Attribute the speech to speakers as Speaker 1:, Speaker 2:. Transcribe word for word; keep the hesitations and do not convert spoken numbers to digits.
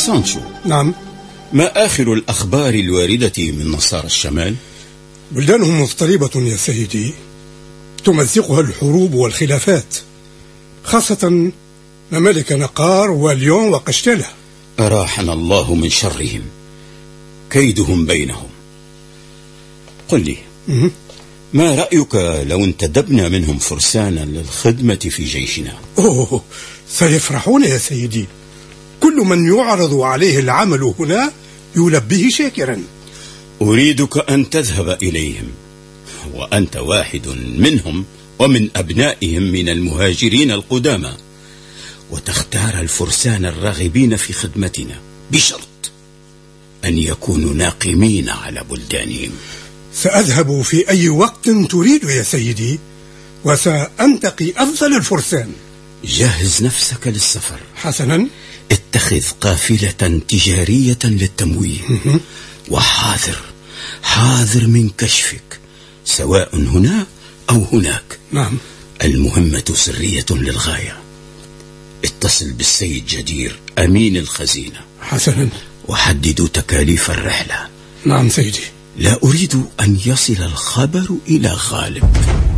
Speaker 1: سانشو.
Speaker 2: نعم.
Speaker 1: ما آخر الأخبار الواردة من نصارى الشمال؟
Speaker 2: بلدانهم مضطربة يا سيدي، تمزقها الحروب والخلافات، خاصة ممالك نقار وليون وقشتالة.
Speaker 1: أراحنا الله من شرهم، كيدهم بينهم. قل لي، ما رأيك لو انتدبنا منهم فرسانا للخدمة في جيشنا؟
Speaker 2: أوه، سيفرحون يا سيدي. كل من يعرض عليه العمل هنا يلبيه شاكرا.
Speaker 1: أريدك أن تذهب إليهم، وأنت واحد منهم ومن أبنائهم من المهاجرين القدامى، وتختار الفرسان الراغبين في خدمتنا، بشرط أن يكونوا ناقمين على بلدانهم.
Speaker 2: سأذهب في أي وقت تريد يا سيدي، وسأنتقي أفضل الفرسان.
Speaker 1: جهز نفسك للسفر.
Speaker 2: حسنا.
Speaker 1: اتخذ قافلة تجارية للتمويه، وحاذر حاذر من كشفك سواء هنا أو هناك.
Speaker 2: نعم.
Speaker 1: المهمة سرية للغاية. اتصل بالسيد جدير أمين الخزينة.
Speaker 2: حسنا.
Speaker 1: وحددوا تكاليف الرحلة.
Speaker 2: نعم سيدي.
Speaker 1: لا أريد أن يصل الخبر إلى غالب.